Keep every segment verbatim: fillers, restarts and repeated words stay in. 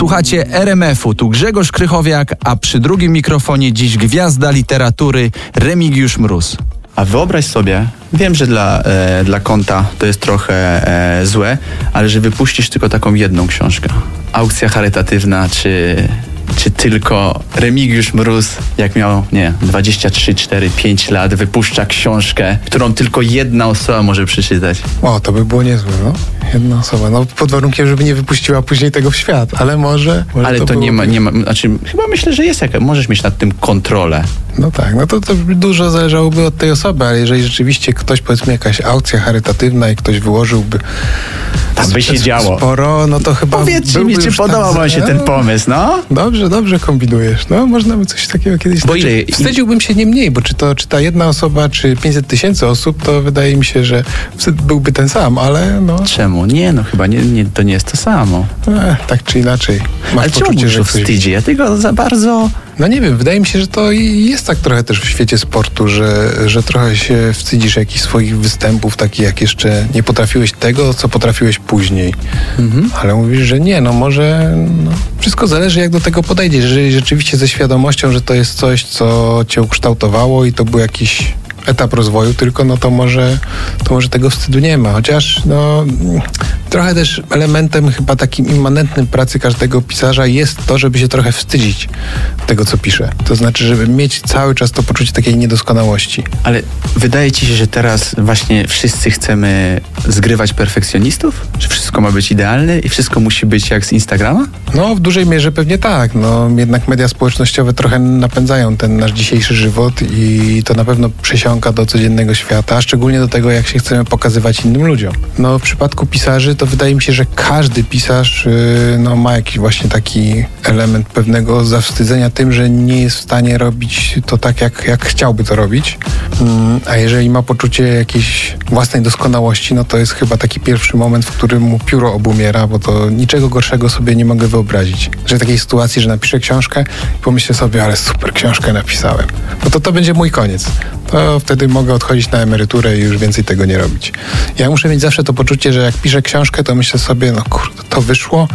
Słuchacie R M F-u, tu Grzegorz Krychowiak, a przy drugim mikrofonie dziś gwiazda literatury Remigiusz Mróz. A wyobraź sobie, wiem, że dla, e, dla konta to jest trochę e, złe, ale że wypuścisz tylko taką jedną książkę. Aukcja charytatywna, czy, czy tylko Remigiusz Mróz, jak miał, nie, dwadzieścia trzy, cztery, pięć lat, wypuszcza książkę, którą tylko jedna osoba może przeczytać. O, to by było niezłe, no. Jedna osoba, no pod warunkiem, żeby nie wypuściła później tego w świat, ale może... może ale to, to byłoby... nie ma, nie ma, znaczy chyba myślę, że jest jaka, możesz mieć nad tym kontrolę. No tak, no to, to dużo zależałoby od tej osoby, ale jeżeli rzeczywiście ktoś, powiedzmy jakaś aukcja charytatywna i ktoś wyłożyłby tam by się działo sporo, no to chyba... Powiedzcie mi, czy podoba wam się ten pomysł, no? Dobrze, dobrze kombinujesz, no można by coś takiego kiedyś... Bo ile... Wstydziłbym się nie mniej, bo czy to czy ta jedna osoba, czy pięćset tysięcy osób, to wydaje mi się, że wstyd byłby ten sam, ale no... Czemu? Nie, no chyba nie, nie, to nie jest to samo. Ech, tak czy inaczej. Masz ale czemu mówisz o wstydzie? Ja tego za bardzo... No nie wiem, wydaje mi się, że to jest tak trochę też w świecie sportu, że, że trochę się wstydzisz jakichś swoich występów, takich jak jeszcze nie potrafiłeś tego, co potrafiłeś później. Mhm. Ale mówisz, że nie, no może no, wszystko zależy, jak do tego podejdziesz. Jeżeli rzeczywiście ze świadomością, że to jest coś, co cię ukształtowało i to był jakiś etap rozwoju, tylko no to może, to może tego wstydu nie ma. Chociaż no trochę też elementem chyba takim immanentnym pracy każdego pisarza jest to, żeby się trochę wstydzić tego, co pisze. To znaczy, żeby mieć cały czas to poczucie takiej niedoskonałości. Ale wydaje ci się, że teraz właśnie wszyscy chcemy zgrywać perfekcjonistów? Że wszystko ma być idealne i wszystko musi być jak z Instagrama? No, w dużej mierze pewnie tak. No, jednak media społecznościowe trochę napędzają ten nasz dzisiejszy żywot i to na pewno przesiąka do codziennego świata, a szczególnie do tego, jak się chcemy pokazywać innym ludziom. No, w przypadku pisarzy to wydaje mi się, że każdy pisarz yy, no, ma jakiś właśnie taki element pewnego zawstydzenia tym, że nie jest w stanie robić to tak, jak, jak chciałby to robić. Yy, a jeżeli ma poczucie jakiejś własnej doskonałości, no to jest chyba taki pierwszy moment, w którym mu pióro obumiera, bo to niczego gorszego sobie nie mogę wyobrazić. Że w takiej sytuacji, że napiszę książkę i pomyślę sobie, ale super książkę napisałem. No to to będzie mój koniec. To wtedy mogę odchodzić na emeryturę i już więcej tego nie robić. Ja muszę mieć zawsze to poczucie, że jak piszę książkę, to myślę sobie, no kurde, to wyszło,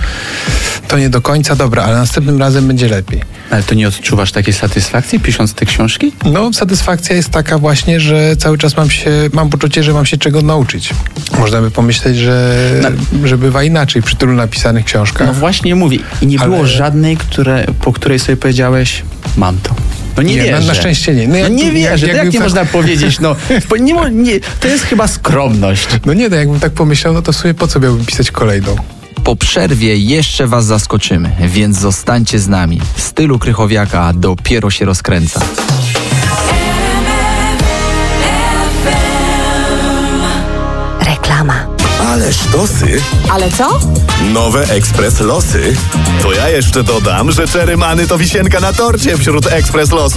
to nie do końca, dobra, ale następnym razem będzie lepiej. Ale to nie odczuwasz takiej satysfakcji pisząc te książki? No, satysfakcja jest taka właśnie, że cały czas mam się, mam poczucie, że mam się czego nauczyć. Można by pomyśleć, że, no, że bywa inaczej przy tylu napisanych książkach. No właśnie mówię. I nie ale... było żadnej, które, po której sobie powiedziałeś, mam to. No nie, nie wierzę. Na, na szczęście nie. No, no nie wierzę. Jak, jak, jak nie tak... można powiedzieć? No, nie, nie, to jest chyba skromność. No nie, no jakbym tak pomyślał, no to w sumie po co miałbym pisać kolejną? Po przerwie jeszcze was zaskoczymy, więc zostańcie z nami. W stylu Krychowiaka dopiero się rozkręca. Reklama. Ale sztosy. Ale co? Nowe Ekspres Losy. To ja jeszcze dodam, że Cherry Many to wisienka na torcie wśród Ekspres Losów.